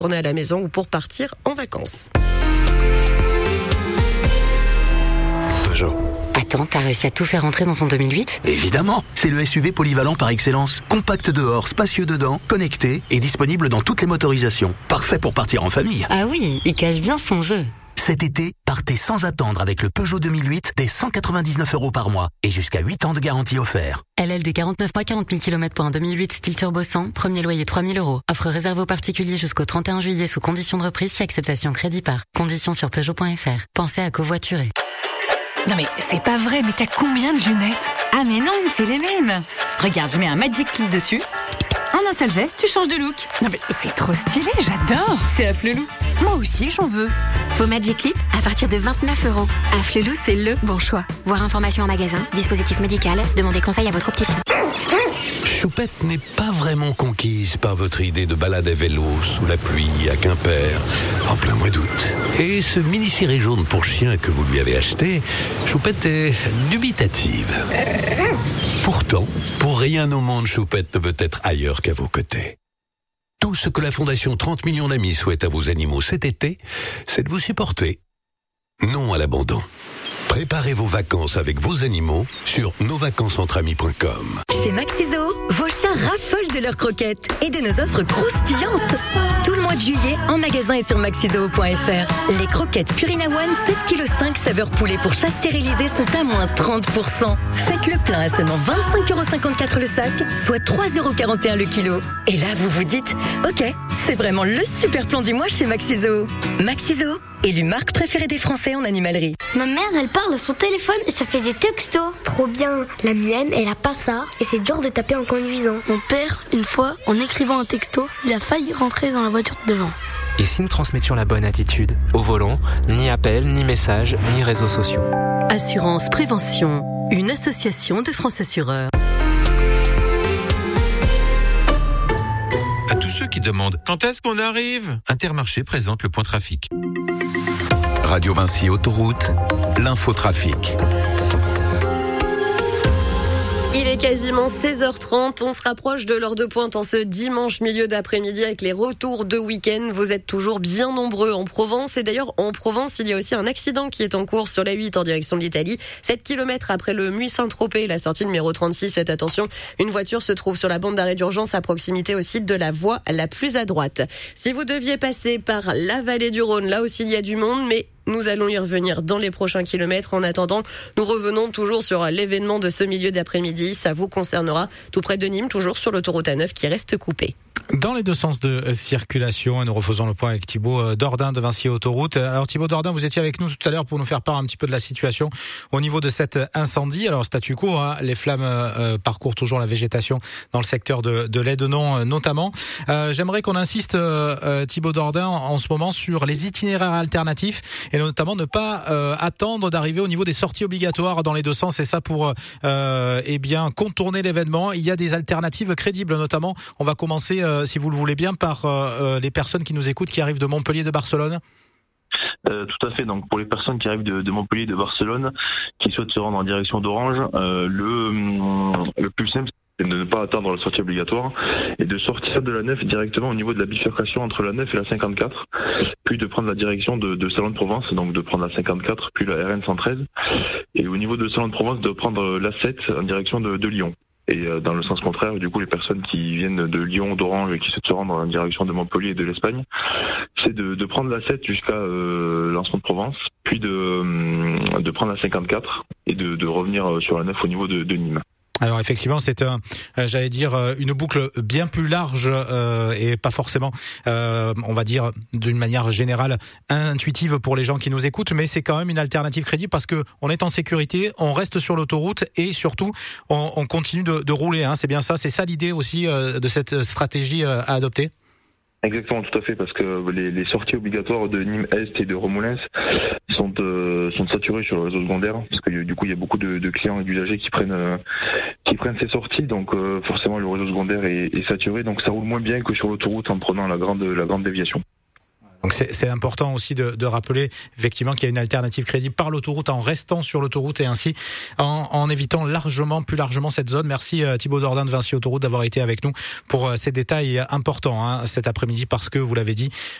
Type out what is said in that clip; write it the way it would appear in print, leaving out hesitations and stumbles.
retourner à la maison ou pour partir en vacances. Peugeot. Attends, t'as réussi à tout faire rentrer dans ton 2008 ? Évidemment, c'est le SUV polyvalent par excellence. Compact dehors, spacieux dedans, connecté et disponible dans toutes les motorisations. Parfait pour partir en famille. Ah oui, il cache bien son jeu. Cet été, partez sans attendre avec le Peugeot 2008 dès 199 € par mois et jusqu'à 8 ans de garantie offert. LLD 49 mois, 40 000 km pour un 2008 style turbo 100, premier loyer 3 000 €. Offre réservée aux particuliers jusqu'au 31 juillet sous conditions de reprise si acceptation crédit par. Conditions sur Peugeot.fr. Pensez à covoiturer. Non mais c'est pas vrai, mais t'as combien de lunettes ? Ah mais non, c'est les mêmes. Regarde, je mets un Magic Clip dessus. En un seul geste, tu changes de look. Non mais c'est trop stylé, j'adore. C'est Afflelou. Moi aussi, j'en veux. Vos Magic Clip à partir de 29 €. Afflelou, c'est le bon choix. Voir information en magasin, dispositif médical, demandez conseil à votre opticien. Choupette n'est pas vraiment conquise par votre idée de balade à vélo sous la pluie à Quimper en plein mois d'août. Et ce mini-ciré jaune pour chien que vous lui avez acheté, Choupette est dubitative. Pourtant, pour rien au monde, Choupette ne veut être ailleurs qu'à vos côtés. Tout ce que la Fondation 30 millions d'amis souhaite à vos animaux cet été, c'est de vous supporter. Non à l'abandon. Préparez vos vacances avec vos animaux sur nosvacancesentramis.com. Chez Maxiso, vos chiens raffolent de leurs croquettes et de nos offres croustillantes. Tout le mois de juillet, en magasin et sur maxiso.fr. Les croquettes Purina One 7,5 kg saveur poulet pour chat stérilisé sont à moins 30%. Faites le plein à seulement 25,54 € le sac, soit 3,41 € le kilo. Et là, vous vous dites, ok, c'est vraiment le super plan du mois chez Maxiso. Maxiso, élu marque préférée des Français en animalerie. Ma mère, elle parle à son téléphone et ça fait des textos. Trop bien. La mienne, elle a pas ça et c'est dur de taper en conduisant. Mon père, une fois, en écrivant un texto, il a failli rentrer dans la voiture de devant. Et si nous transmettions la bonne attitude ? Au volant, ni appel, ni message, ni réseaux sociaux. Assurance Prévention, une association de France Assureurs. À tous ceux qui demandent quand est-ce qu'on arrive, Intermarché présente le point trafic. Radio Vinci Autoroute, l'infotrafic. Il est quasiment 16h30, on se rapproche de l'heure de pointe en ce dimanche milieu d'après-midi avec les retours de week-end. Vous êtes toujours bien nombreux en Provence et d'ailleurs en Provence il y a aussi un accident qui est en cours sur la 8 en direction de l'Italie. 7 km après le Muy-Saint-Tropez, la sortie numéro 36, faites attention, une voiture se trouve sur la bande d'arrêt d'urgence à proximité aussi de la voie la plus à droite. Si vous deviez passer par la vallée du Rhône, là aussi il y a du monde mais nous allons y revenir dans les prochains kilomètres. En attendant, nous revenons toujours sur l'événement de ce milieu d'après-midi. Ça vous concernera tout près de Nîmes, toujours sur l'autoroute A9 qui reste coupée. Dans les deux sens de circulation, et nous refaisons le point avec Thibaut Dordain de Vinci Autoroute. Alors Thibaut Dordain, vous étiez avec nous tout à l'heure pour nous faire part un petit peu de la situation au niveau de cet incendie. Alors statu quo, les flammes parcourent toujours la végétation dans le secteur de l'Aidenon notamment. J'aimerais qu'on insiste, Thibaut Dordain, en ce moment sur les itinéraires alternatifs et notamment ne pas attendre d'arriver au niveau des sorties obligatoires dans les deux sens. Et ça pour contourner l'événement. Il y a des alternatives crédibles notamment. On va commencer si vous le voulez bien, par les personnes qui nous écoutent, qui arrivent de Montpellier, de Barcelone. Tout à fait. Donc pour les personnes qui arrivent de Montpellier, de Barcelone, qui souhaitent se rendre en direction d'Orange, le plus simple, c'est de ne pas attendre la sortie obligatoire et de sortir de la 9 directement au niveau de la bifurcation entre la 9 et la 54, puis de prendre la direction de Salon de Provence, donc de prendre la 54, puis la RN 113, et au niveau de Salon de Provence, de prendre la 7 en direction de Lyon. Et dans le sens contraire, du coup, les personnes qui viennent de Lyon, d'Orange et qui souhaitent se rendre en direction de Montpellier et de l'Espagne, c'est de prendre la 7 jusqu'à Lancement de Provence, puis de prendre la 54 et de revenir sur la 9 au niveau de Nîmes. Alors effectivement, c'est une boucle bien plus large et pas forcément, on va dire d'une manière générale intuitive pour les gens qui nous écoutent, mais c'est quand même une alternative crédible parce que on est en sécurité, on reste sur l'autoroute et surtout on continue de rouler. C'est bien ça, c'est ça l'idée aussi de cette stratégie à adopter. Exactement, tout à fait, parce que les sorties obligatoires de Nîmes Est et de Remoulins sont saturées sur le réseau secondaire, parce que du coup il y a beaucoup de clients et d'usagers qui prennent ces sorties, donc forcément le réseau secondaire est saturé, donc ça roule moins bien que sur l'autoroute en prenant la grande déviation. Donc c'est important aussi de rappeler effectivement qu'il y a une alternative crédible par l'autoroute en restant sur l'autoroute et ainsi en évitant plus largement cette zone. Merci Thibaut Dordain de Vinci Autoroute d'avoir été avec nous pour ces détails importants cet après-midi parce que vous l'avez dit,